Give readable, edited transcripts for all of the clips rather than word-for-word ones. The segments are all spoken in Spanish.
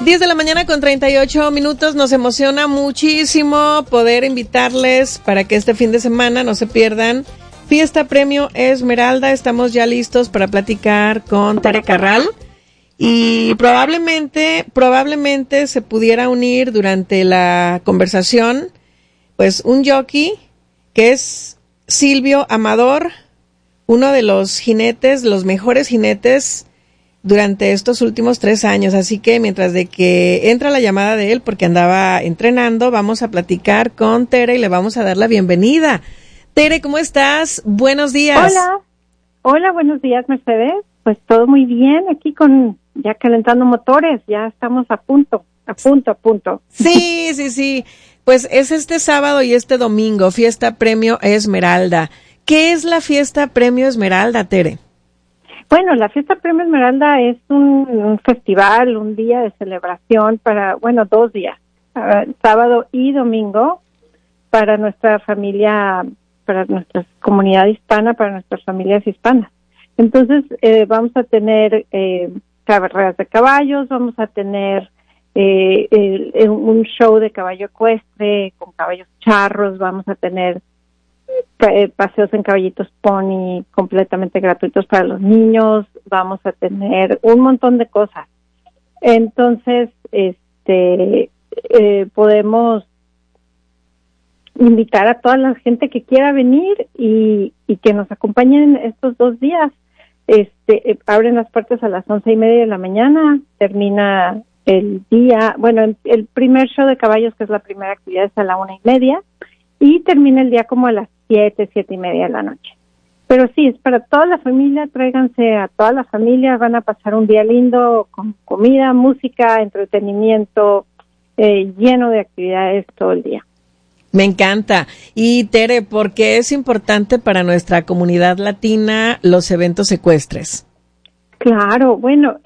10 de la mañana con 38 minutos. Nos emociona muchísimo poder invitarles para que este fin de semana no se pierdan Fiesta Premio Esmeralda. Estamos ya listos para platicar con Tere Carral y probablemente se pudiera unir durante la conversación pues un jockey que es Silvio Amador, uno de los jinetes, los mejores jinetes durante estos últimos 3 años, así que mientras de que entra la llamada de él, porque andaba entrenando, vamos a platicar con Tere y le vamos a dar la bienvenida. Tere, ¿cómo estás? Buenos días. Hola, buenos días, Mercedes. Pues todo muy bien, aquí ya calentando motores, ya estamos a punto. Sí. Pues es este sábado y este domingo, Fiesta Premio Esmeralda. ¿Qué es la Fiesta Premio Esmeralda, Tere? Bueno, la Fiesta Premio Esmeralda es un festival, un día de celebración 2 días, sábado y domingo, para nuestra familia, para nuestra comunidad hispana, para nuestras familias hispanas. Entonces, vamos a tener carreras de caballos, vamos a tener un show de caballo ecuestre con caballos charros, vamos a tener paseos en caballitos pony completamente gratuitos para los niños, vamos a tener un montón de cosas. Entonces, podemos invitar a toda la gente que quiera venir y que nos acompañen estos 2 días. Abren las puertas a las 11:30 de la mañana, termina el día, el primer show de caballos, que es la primera actividad, es a la 1:30 y termina el día como a las 7:30 de la noche. Pero sí, es para toda la familia, tráiganse a toda la familia, van a pasar un día lindo con comida, música, entretenimiento, lleno de actividades todo el día. Me encanta. Y Tere, ¿por qué es importante para nuestra comunidad latina los eventos ecuestres? Claro, bueno,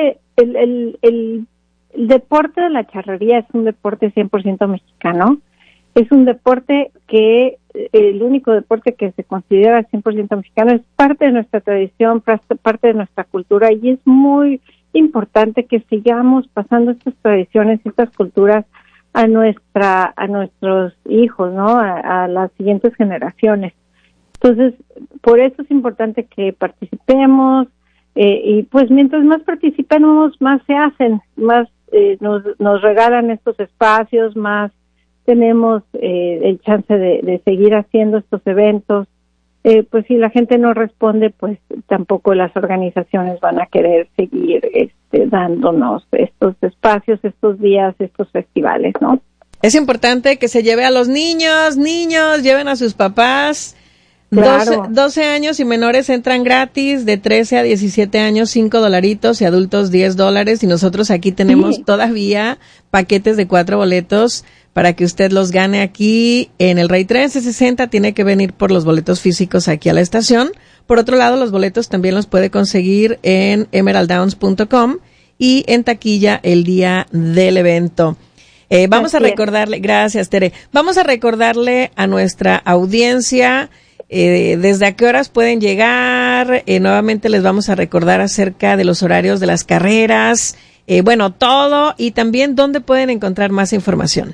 el deporte de la charrería es un deporte 100% mexicano. Es un deporte que, el único deporte que se considera 100% mexicano, es parte de nuestra tradición, parte de nuestra cultura, y es muy importante que sigamos pasando estas tradiciones, estas culturas a nuestros hijos, ¿no? A las siguientes generaciones. Entonces, por eso es importante que participemos, y pues mientras más participemos, más se hacen, más nos regalan estos espacios, más tenemos el chance de seguir haciendo estos eventos. Pues si la gente no responde, pues tampoco las organizaciones van a querer seguir dándonos estos espacios, estos días, estos festivales, ¿no? Es importante que se lleve a los niños, lleven a sus papás. Claro. 12 años y menores entran gratis, de 13 a 17 años $5 y adultos $10. Y nosotros aquí tenemos todavía paquetes de 4 boletos para que usted los gane aquí en el Rey 1360. Tiene que venir por los boletos físicos aquí a la estación. Por otro lado, los boletos también los puede conseguir en emeralddowns.com y en taquilla el día del evento. Vamos a recordarle, gracias Tere, vamos a recordarle a nuestra audiencia desde a qué horas pueden llegar. Nuevamente les vamos a recordar acerca de los horarios de las carreras, todo, y también dónde pueden encontrar más información.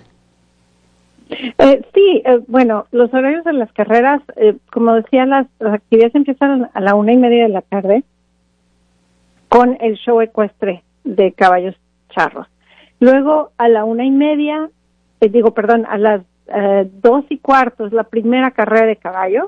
Los horarios de las carreras, como decía, las actividades empiezan a la 1:30 de la tarde con el show ecuestre de caballos charros. Luego a la 1:30, a las 2:15 es la primera carrera de caballo.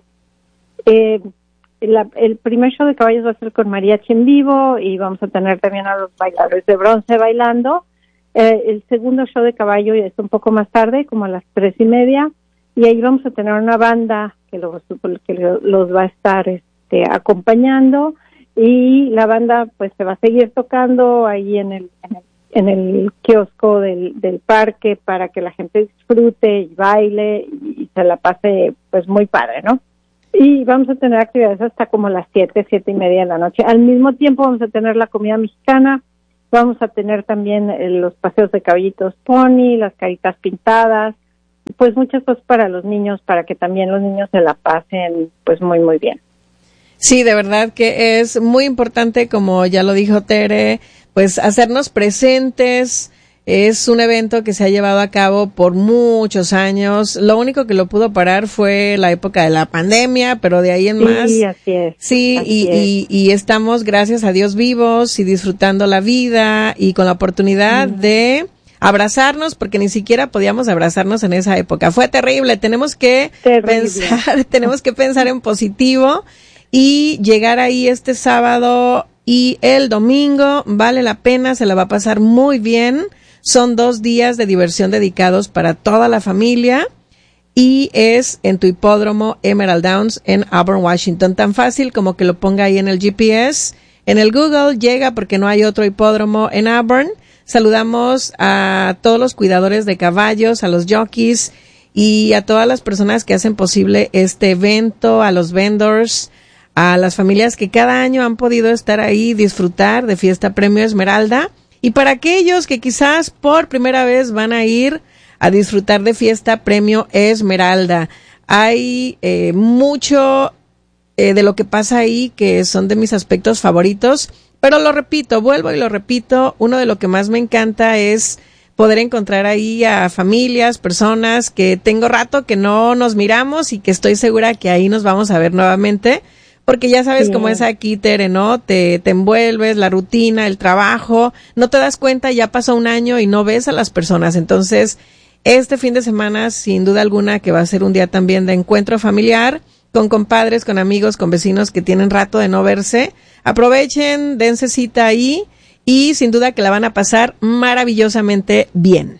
El primer show de caballos va a ser con mariachi en vivo y vamos a tener también a los bailadores de bronce bailando. El segundo show de caballo es un poco más tarde, como a las 3:30, y ahí vamos a tener una banda que los va a estar acompañando, y la banda pues se va a seguir tocando ahí en el kiosco del parque para que la gente disfrute y baile y se la pase pues muy padre, ¿no? Y vamos a tener actividades hasta como las 7:30 de la noche. Al mismo tiempo vamos a tener la comida mexicana, vamos a tener también los paseos de caballitos pony, las caritas pintadas, pues muchas cosas para los niños, para que también los niños se la pasen pues muy, muy bien. Sí, de verdad que es muy importante, como ya lo dijo Tere, pues hacernos presentes, Es un evento que se ha llevado a cabo por muchos años. Lo único que lo pudo parar fue la época de la pandemia, pero de ahí en más. Sí, así es. Sí, y estamos, gracias a Dios, vivos y disfrutando la vida y con la oportunidad de abrazarnos, porque ni siquiera podíamos abrazarnos en esa época. Fue terrible. Tenemos que pensar en positivo y llegar ahí este sábado y el domingo. Vale la pena, se la va a pasar muy bien. Son 2 días de diversión dedicados para toda la familia y es en tu hipódromo Emerald Downs en Auburn, Washington. Tan fácil como que lo ponga ahí en el GPS. En el Google llega porque no hay otro hipódromo en Auburn. Saludamos a todos los cuidadores de caballos, a los jockeys y a todas las personas que hacen posible este evento, a los vendors, a las familias que cada año han podido estar ahí, disfrutar de Fiesta Premio Esmeralda. Y para aquellos que quizás por primera vez van a ir a disfrutar de Fiesta Premio Esmeralda, hay mucho de lo que pasa ahí que son de mis aspectos favoritos, pero lo repito, vuelvo y lo repito, uno de lo que más me encanta es poder encontrar ahí a familias, personas que tengo rato que no nos miramos y que estoy segura que ahí nos vamos a ver nuevamente. Porque ya sabes cómo es aquí, Tere, ¿no? Te envuelves, la rutina, el trabajo, no te das cuenta, ya pasó un año y no ves a las personas. Entonces, este fin de semana, sin duda alguna, que va a ser un día también de encuentro familiar, con compadres, con amigos, con vecinos que tienen rato de no verse. Aprovechen, dense cita ahí y sin duda que la van a pasar maravillosamente bien.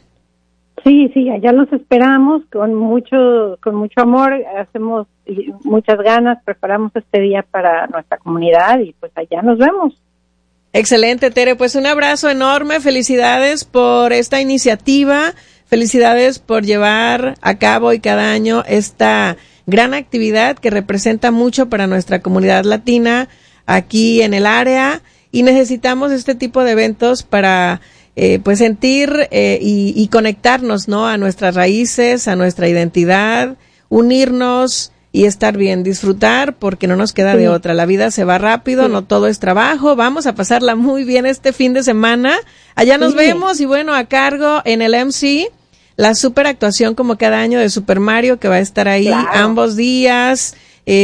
Sí, allá los esperamos con mucho amor, hacemos muchas ganas, preparamos este día para nuestra comunidad y pues allá nos vemos. Excelente, Tere, pues un abrazo enorme, felicidades por esta iniciativa, felicidades por llevar a cabo y cada año esta gran actividad que representa mucho para nuestra comunidad latina aquí en el área y necesitamos este tipo de eventos para pues sentir y conectarnos, ¿no? A nuestras raíces, a nuestra identidad, unirnos y estar bien, disfrutar porque no nos queda de otra. La vida se va rápido, no todo es trabajo. Vamos a pasarla muy bien este fin de semana. Allá nos vemos y bueno, a cargo en el MC, la super actuación como cada año de Super Mario que va a estar ahí ambos días,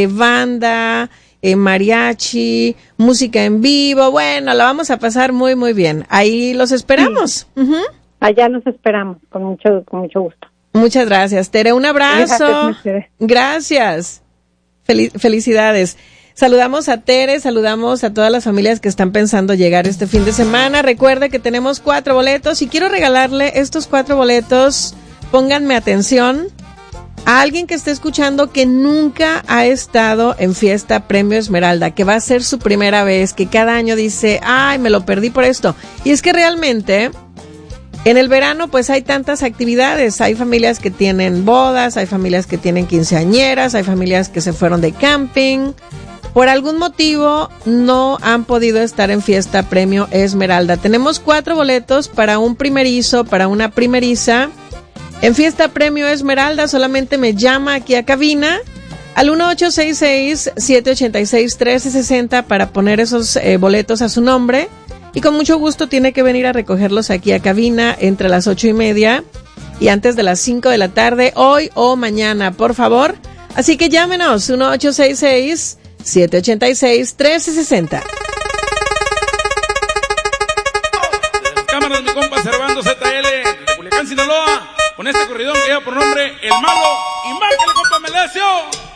banda, mariachi, música en vivo, bueno, la vamos a pasar muy, muy bien. Ahí los esperamos. Allá los esperamos, con mucho gusto. Muchas gracias, Tere. Un abrazo. Gracias. Felicidades. Saludamos a Tere, saludamos a todas las familias que están pensando llegar este fin de semana. Recuerde que tenemos 4 boletos y quiero regalarle estos 4 boletos. Pónganme atención. A alguien que esté escuchando que nunca ha estado en Fiesta Premio Esmeralda, que va a ser su primera vez, que cada año dice, ay, me lo perdí por esto. Y es que realmente, en el verano, pues hay tantas actividades. Hay familias que tienen bodas, hay familias que tienen quinceañeras, hay familias que se fueron de camping. Por algún motivo, no han podido estar en Fiesta Premio Esmeralda. Tenemos 4 boletos para un primerizo, para una primeriza. En Fiesta Premio Esmeralda solamente me llama aquí a cabina al 1866-786-1360 para poner esos boletos a su nombre y con mucho gusto tiene que venir a recogerlos aquí a cabina entre las 8:30 y antes de las 5 de la tarde, hoy o mañana, por favor. Así que llámenos 1866-786-1360. Cámaras, mi compa Servando ZL de Culiacán, Sinaloa, con este corridón que lleva por nombre El Malo y márquele, compa Melesio.